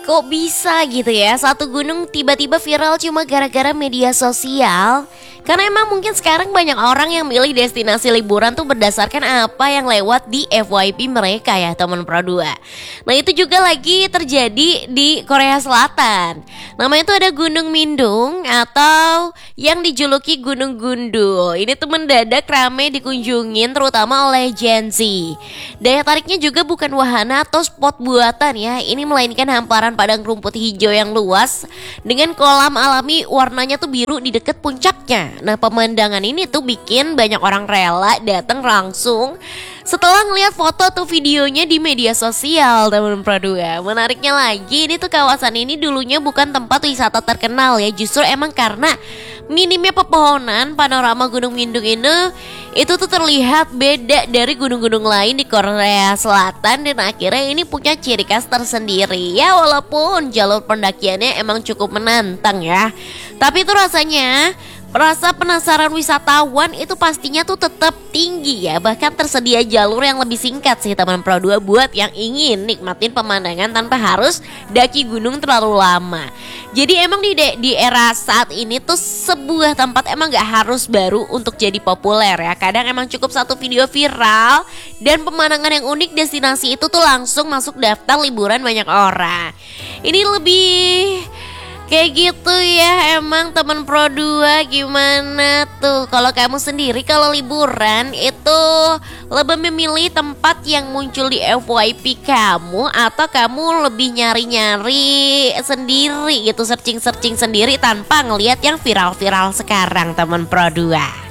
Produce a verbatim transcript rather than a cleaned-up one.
Kok bisa gitu ya, satu gunung tiba-tiba viral cuma gara-gara media sosial? Karena emang mungkin sekarang banyak orang yang milih destinasi liburan tuh berdasarkan apa yang lewat di F Y P mereka ya teman Pro dua. Nah itu juga lagi terjadi di Korea Selatan. Namanya tuh ada Gunung Mindung atau yang dijuluki Gunung Gundul. Ini tuh mendadak rame dikunjungin terutama oleh Gen Z. Daya tariknya juga bukan wahana atau spot buatan ya. Ini melainkan hamparan padang rumput hijau yang luas dengan kolam alami warnanya tuh biru di dekat puncaknya. Nah pemandangan ini tuh bikin banyak orang rela datang langsung setelah ngeliat foto atau videonya di media sosial teman Pro dua. Menariknya lagi, ini tuh kawasan ini dulunya bukan tempat wisata terkenal ya. Justru emang karena minimnya pepohonan, panorama Gunung Mindung ini itu tuh terlihat beda dari gunung-gunung lain di Korea Selatan. Dan akhirnya ini punya ciri khas tersendiri. Ya walaupun jalur pendakiannya emang cukup menantang ya, tapi itu rasanya rasa penasaran wisatawan itu pastinya tuh tetap tinggi ya. Bahkan tersedia jalur yang lebih singkat sih teman Pro dua buat yang ingin nikmatin pemandangan tanpa harus daki gunung terlalu lama. Jadi emang di, di era saat ini tuh sebuah tempat emang gak harus baru untuk jadi populer ya. Kadang emang cukup satu video viral dan pemandangan yang unik destinasi itu tuh langsung masuk daftar liburan banyak orang. Ini lebih kayak gitu ya emang teman Pro dua. Gimana tuh kalau kamu sendiri kalau liburan itu lebih memilih tempat yang muncul di F Y P kamu atau kamu lebih nyari-nyari sendiri gitu, searching-searching sendiri tanpa ngelihat yang viral-viral sekarang teman Pro dua?